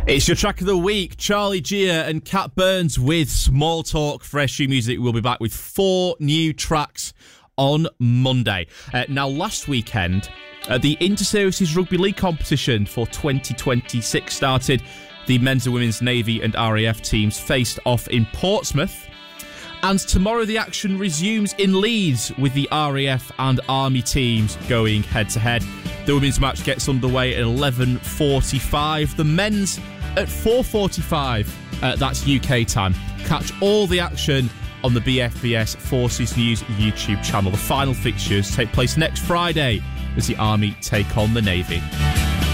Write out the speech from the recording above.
It's your track of the week, Charlie Gia and Cat Burns with Small Talk for SU Music. We'll be back with 4 new tracks on Monday. Now, last weekend, the Inter-Services Rugby League competition for 2026 started. The men's and women's Navy and RAF teams faced off in Portsmouth. And tomorrow the action resumes in Leeds with the RAF and Army teams going head-to-head. The women's match gets underway at 11:45. The men's at 4:45. That's UK time. Catch all the action on the BFBS Forces News YouTube channel. The final fixtures take place next Friday as the Army take on the Navy.